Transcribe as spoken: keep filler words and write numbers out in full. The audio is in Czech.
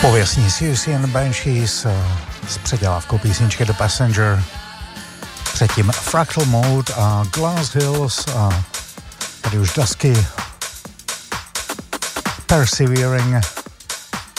Pověstní Siouxsie and the Banshees s předělávkou písničky The Passenger, předtím Fractal Mode a Glass Hills a tady už Dusky Persevering.